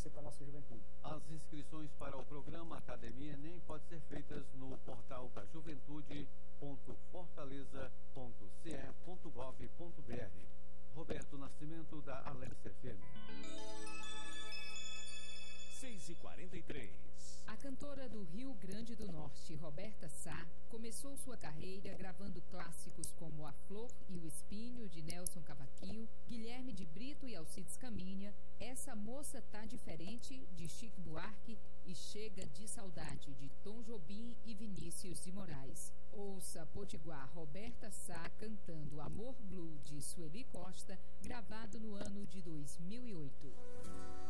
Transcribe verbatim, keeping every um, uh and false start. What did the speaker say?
oferecer para a nossa juventude. As inscrições para o programa Academia Enem podem ser feitas no portal da juventude ponto fortaleza ponto c e ponto gov ponto b r. Roberto Nascimento, da Alerce F M. seis e quarenta e três. A cantora do Rio Grande do Norte, Roberta Sá, começou sua carreira gravando clássicos como A Flor e o Espinho, de Nelson Cavaquinho, Guilherme de Brito e Alcides Caminha, Essa Moça Tá Diferente, de Chico Buarque, e Chega de Saudade, de Tom Jobim e Vinícius de Moraes. Ouça Potiguar Roberta Sá cantando Amor Blue, de Sueli Costa, gravado no ano de dois mil e oito.